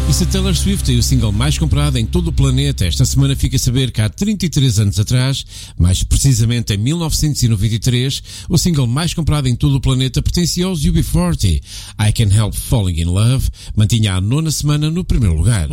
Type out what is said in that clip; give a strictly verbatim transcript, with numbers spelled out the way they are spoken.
E se Taylor Swift é o single mais comprado em todo o planeta, esta semana fica a saber que há trinta e três anos atrás, mais precisamente em mil novecentos e noventa e três, o single mais comprado em todo o planeta pertencia aos U B quarenta. I Can't Help Falling in Love mantinha a nona semana no primeiro lugar.